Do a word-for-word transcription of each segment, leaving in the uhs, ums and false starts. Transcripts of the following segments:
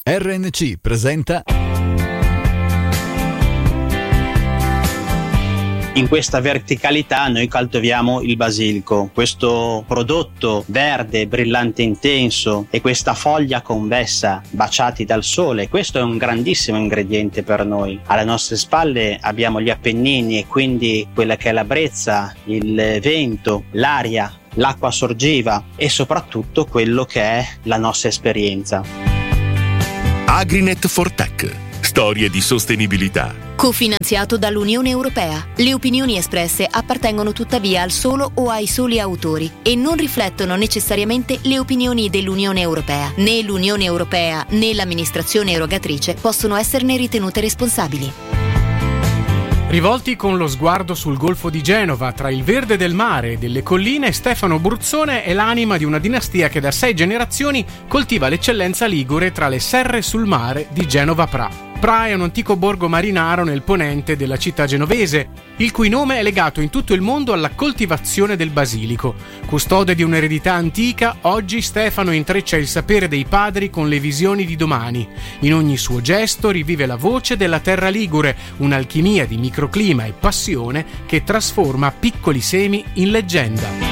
R N C presenta. In questa verticalità noi coltiviamo il basilico, questo prodotto verde, brillante intenso, e questa foglia convessa baciati dal sole. Questo è un grandissimo ingrediente per noi. Alle nostre spalle abbiamo gli Appennini e quindi quella che è la brezza, il vento, l'aria, l'acqua sorgiva e soprattutto quello che è la nostra esperienza. Agrinet for Tech. Storie di sostenibilità. Cofinanziato dall'Unione Europea. Le opinioni espresse appartengono tuttavia al solo o ai soli autori e non riflettono necessariamente le opinioni dell'Unione Europea. Né l'Unione Europea né l'amministrazione erogatrice possono esserne ritenute responsabili. Rivolti con lo sguardo sul Golfo di Genova, tra il verde del mare e delle colline, Stefano Bruzzone è l'anima di una dinastia che da sei generazioni coltiva l'eccellenza ligure tra le serre sul mare di Genova Pra. Pra è un antico borgo marinaro nel ponente della città genovese, il cui nome è legato in tutto il mondo alla coltivazione del basilico. Custode di un'eredità antica, oggi Stefano intreccia il sapere dei padri con le visioni di domani. In ogni suo gesto rivive la voce della terra ligure, un'alchimia di microclima e passione che trasforma piccoli semi in leggenda.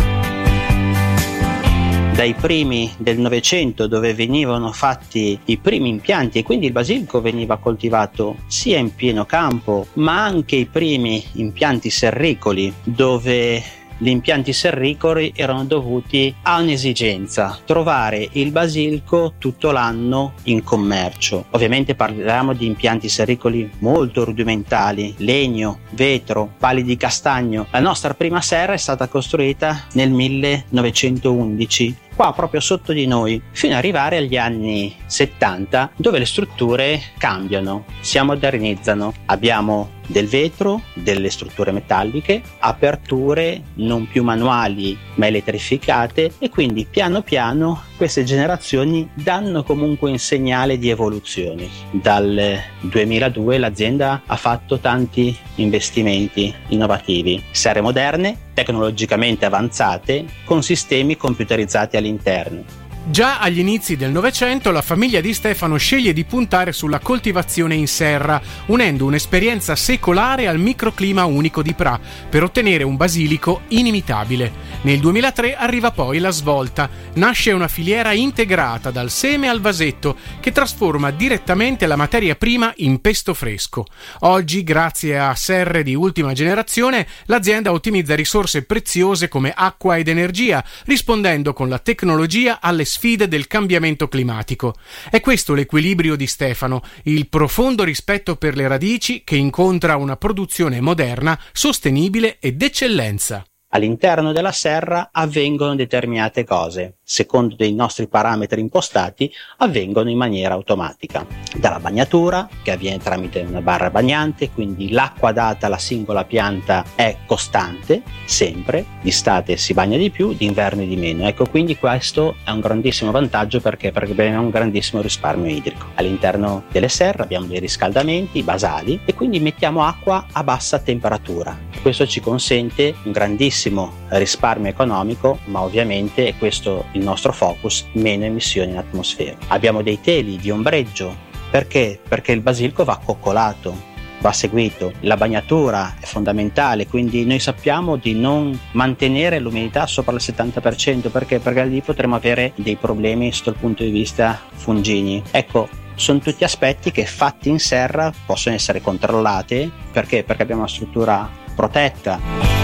Dai primi del Novecento, dove venivano fatti i primi impianti e quindi il basilico veniva coltivato sia in pieno campo, ma anche i primi impianti serricoli, dove gli impianti serricoli erano dovuti a un'esigenza: trovare il basilico tutto l'anno in commercio. Ovviamente parliamo di impianti serricoli molto rudimentali, legno, vetro, pali di castagno. La nostra prima serra è stata costruita nel millenovecentoundici, qua proprio sotto di noi, fino ad arrivare agli anni settanta, dove le strutture cambiano, si modernizzano. Abbiamo del vetro, delle strutture metalliche, aperture non più manuali ma elettrificate, e quindi piano piano queste generazioni danno comunque un segnale di evoluzione. Dal duemiladue l'azienda ha fatto tanti investimenti innovativi, serre moderne, tecnologicamente avanzate, con sistemi computerizzati all'interno. Già agli inizi del Novecento la famiglia di Stefano sceglie di puntare sulla coltivazione in serra, unendo un'esperienza secolare al microclima unico di Pra per ottenere un basilico inimitabile. Nel duemilatré arriva poi la svolta. Nasce una filiera integrata dal seme al vasetto che trasforma direttamente la materia prima in pesto fresco. Oggi, grazie a serre di ultima generazione, l'azienda ottimizza risorse preziose come acqua ed energia, rispondendo con la tecnologia alle sfide del cambiamento climatico. È questo l'equilibrio di Stefano, il profondo rispetto per le radici che incontra una produzione moderna, sostenibile e d'eccellenza. All'interno della serra avvengono determinate cose, secondo dei nostri parametri impostati, avvengono in maniera automatica. Dalla bagnatura, che avviene tramite una barra bagnante, quindi l'acqua data alla singola pianta è costante, sempre, d'estate si bagna di più, d'inverno di meno. Ecco, quindi questo è un grandissimo vantaggio perché, perché abbiamo un grandissimo risparmio idrico. All'interno delle serre abbiamo dei riscaldamenti basali e quindi mettiamo acqua a bassa temperatura. Questo ci consente un grandissimo risparmio economico, ma ovviamente, e questo il nostro focus, meno emissioni in atmosfera. Abbiamo dei teli di ombreggio. Perché? Perché il basilico va coccolato, va seguito. La bagnatura è fondamentale, quindi noi sappiamo di non mantenere l'umidità sopra il settanta per cento, perché perché lì potremo avere dei problemi sotto il punto di vista fungini. Ecco, sono tutti aspetti che fatti in serra possono essere controllati. Perché? Perché abbiamo una struttura protetta.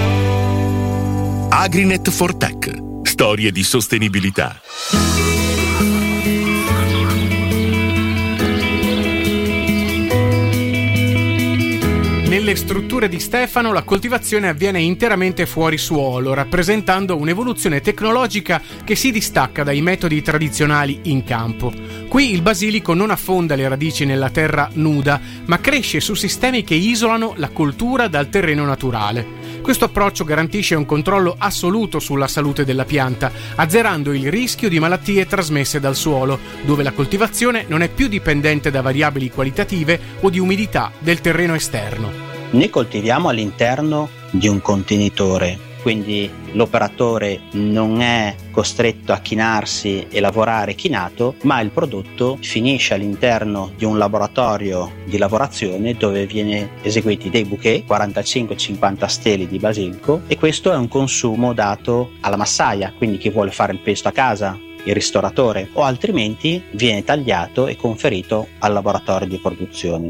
Agrinet for Tech. Storie di sostenibilità. Nelle strutture di Stefano la coltivazione avviene interamente fuori suolo, rappresentando un'evoluzione tecnologica che si distacca dai metodi tradizionali in campo. Qui il basilico non affonda le radici nella terra nuda, ma cresce su sistemi che isolano la coltura dal terreno naturale. Questo approccio garantisce un controllo assoluto sulla salute della pianta, azzerando il rischio di malattie trasmesse dal suolo, dove la coltivazione non è più dipendente da variabili qualitative o di umidità del terreno esterno. Noi coltiviamo all'interno di un contenitore quindi l'operatore non è costretto a chinarsi e lavorare chinato, ma il prodotto finisce all'interno di un laboratorio di lavorazione dove viene eseguiti dei bouquet, quarantacinque cinquanta steli di basilico, e questo è un consumo dato alla massaia, quindi chi vuole fare il pesto a casa, il ristoratore, o altrimenti viene tagliato e conferito al laboratorio di produzione.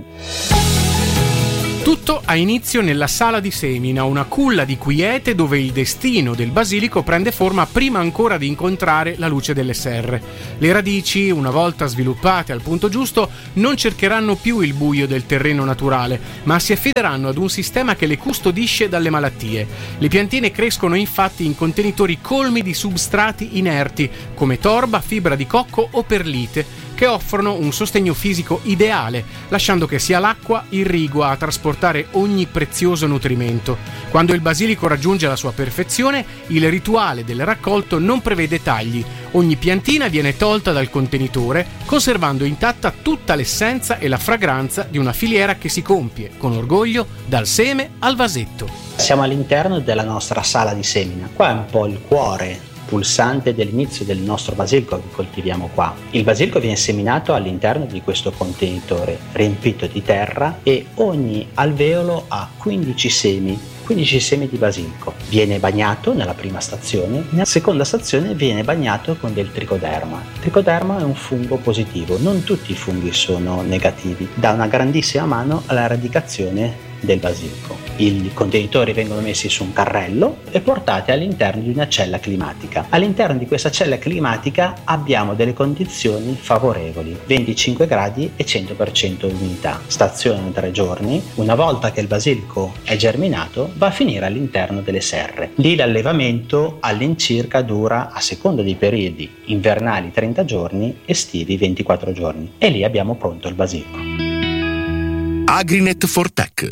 Tutto ha inizio nella Sala di Semina, una culla di quiete dove il destino del basilico prende forma prima ancora di incontrare la luce delle serre. Le radici, una volta sviluppate al punto giusto, non cercheranno più il buio del terreno naturale, ma si affideranno ad un sistema che le custodisce dalle malattie. Le piantine crescono infatti in contenitori colmi di substrati inerti, come torba, fibra di cocco o perlite, che offrono un sostegno fisico ideale, lasciando che sia l'acqua irrigua a trasportare ogni prezioso nutrimento. Quando il basilico raggiunge la sua perfezione, il rituale del raccolto non prevede tagli. Ogni piantina viene tolta dal contenitore, conservando intatta tutta l'essenza e la fragranza di una filiera che si compie con orgoglio dal seme al vasetto. Siamo all'interno della nostra sala di semina. Qua è un po' il cuore pulsante dell'inizio del nostro basilico che coltiviamo qua. Il basilico viene seminato all'interno di questo contenitore riempito di terra e ogni alveolo ha quindici semi. quindici semi di basilico. Viene bagnato nella prima stazione, nella seconda stazione viene bagnato con del tricoderma. Il tricoderma è un fungo positivo, non tutti i funghi sono negativi, dà una grandissima mano alla radicazione del basilico. I contenitori vengono messi su un carrello e portati all'interno di una cella climatica. All'interno di questa cella climatica abbiamo delle condizioni favorevoli, venticinque gradi e cento per cento umidità. Stazionano tre giorni. Una volta che il basilico è germinato, va a finire all'interno delle serre. Lì l'allevamento all'incirca dura, a seconda dei periodi, invernali trenta giorni, estivi ventiquattro giorni. E lì abbiamo pronto il basilico. Agrinet for Tech.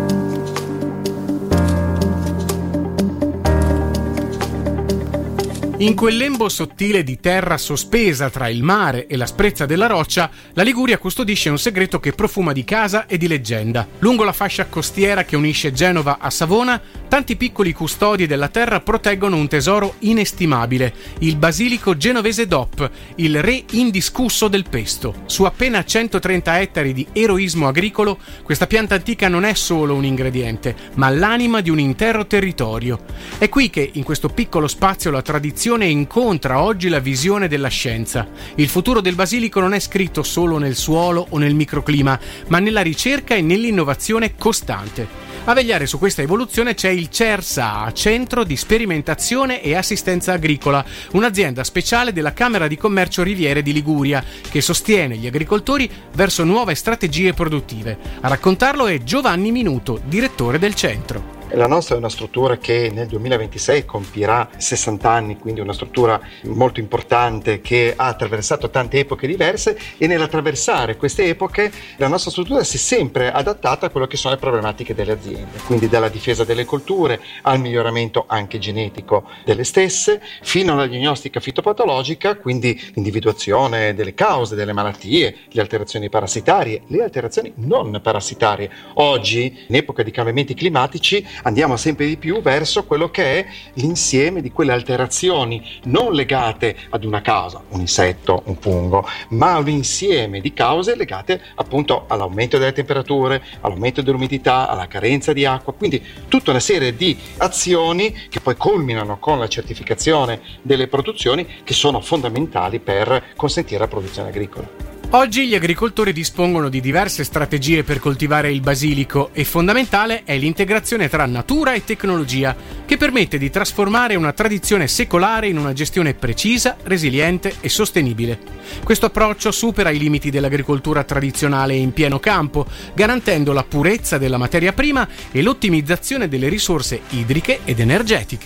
In quel lembo sottile di terra sospesa tra il mare e l'asprezza della roccia, la Liguria custodisce un segreto che profuma di casa e di leggenda. Lungo la fascia costiera che unisce Genova a Savona, tanti piccoli custodi della terra proteggono un tesoro inestimabile, il basilico genovese D O P, il re indiscusso del pesto. Su appena centotrenta ettari di eroismo agricolo, questa pianta antica non è solo un ingrediente, ma l'anima di un intero territorio. È qui che, in questo piccolo spazio, la tradizione incontra oggi la visione della scienza. Il futuro del basilico non è scritto solo nel suolo o nel microclima, ma nella ricerca e nell'innovazione costante. A vegliare su questa evoluzione c'è il CERSA, Centro di Sperimentazione e Assistenza Agricola, un'azienda speciale della Camera di Commercio Riviere di Liguria, che sostiene gli agricoltori verso nuove strategie produttive. A raccontarlo è Giovanni Minuto, direttore del centro. La nostra è una struttura che nel duemilaventisei compirà sessanta anni, quindi una struttura molto importante che ha attraversato tante epoche diverse, e nell'attraversare queste epoche la nostra struttura si è sempre adattata a quello che sono le problematiche delle aziende, quindi dalla difesa delle colture al miglioramento anche genetico delle stesse, fino alla diagnostica fitopatologica, quindi l'individuazione delle cause delle malattie, le alterazioni parassitarie, le alterazioni non parassitarie. Oggi, in epoca di cambiamenti climatici, andiamo sempre di più verso quello che è l'insieme di quelle alterazioni non legate ad una causa, un insetto, un fungo, ma un insieme di cause legate appunto all'aumento delle temperature, all'aumento dell'umidità, alla carenza di acqua, quindi tutta una serie di azioni che poi culminano con la certificazione delle produzioni, che sono fondamentali per consentire la produzione agricola. Oggi gli agricoltori dispongono di diverse strategie per coltivare il basilico e fondamentale è l'integrazione tra natura e tecnologia, che permette di trasformare una tradizione secolare in una gestione precisa, resiliente e sostenibile. Questo approccio supera i limiti dell'agricoltura tradizionale in pieno campo, garantendo la purezza della materia prima e l'ottimizzazione delle risorse idriche ed energetiche.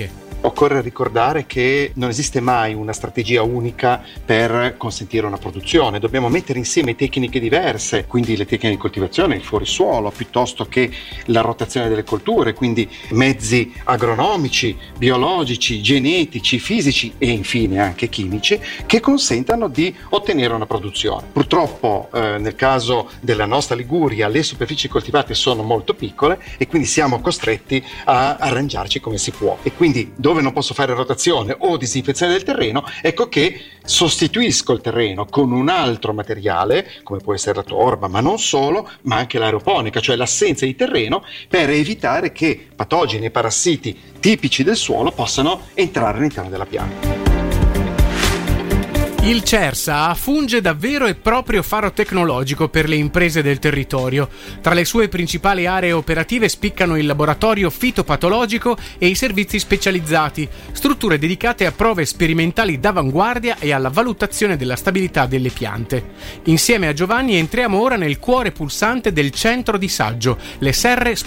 occorre ricordare che non esiste mai una strategia unica per consentire una produzione. Dobbiamo mettere insieme tecniche diverse, quindi le tecniche di coltivazione, il fuorisuolo, piuttosto che la rotazione delle colture, quindi mezzi agronomici, biologici, genetici, fisici e infine anche chimici che consentano di ottenere una produzione. Purtroppo eh, nel caso della nostra Liguria le superfici coltivate sono molto piccole e quindi siamo costretti a arrangiarci come si può, e quindi dove non posso fare rotazione o disinfezione del terreno, ecco che sostituisco il terreno con un altro materiale come può essere la torba, ma non solo, ma anche l'aeroponica, cioè l'assenza di terreno, per evitare che patogeni e parassiti tipici del suolo possano entrare all'interno della pianta. Il CERSA funge da vero e proprio faro tecnologico per le imprese del territorio. Tra le sue principali aree operative spiccano il laboratorio fitopatologico e i servizi specializzati, strutture dedicate a prove sperimentali d'avanguardia e alla valutazione della stabilità delle piante. Insieme a Giovanni entriamo ora nel cuore pulsante del centro di Saggio, le Serre